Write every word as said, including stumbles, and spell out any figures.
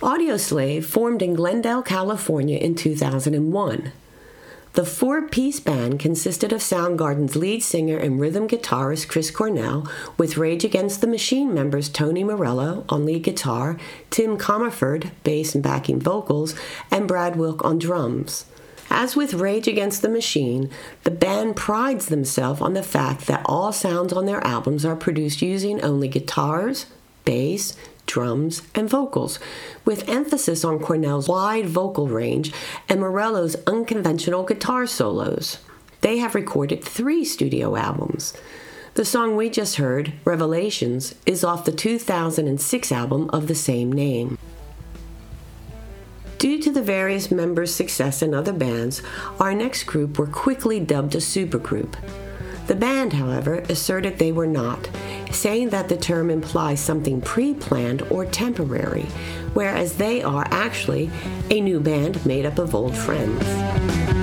Audioslave formed in Glendale, California in two thousand one. The four-piece band consisted of Soundgarden's lead singer and rhythm guitarist Chris Cornell, with Rage Against the Machine members Tony Morello on lead guitar, Tim Comerford, bass and backing vocals, and Brad Wilk on drums. As with Rage Against the Machine, the band prides themselves on the fact that all sounds on their albums are produced using only guitars, bass, drums, and vocals, with emphasis on Cornell's wide vocal range and Morello's unconventional guitar solos. They have recorded three studio albums. The song we just heard, Revelations, is off the two thousand six album of the same name. Due to the various members' success in other bands, our next group were quickly dubbed a supergroup. The band, however, asserted they were not, saying that the term implies something pre-planned or temporary, whereas they are actually a new band made up of old friends.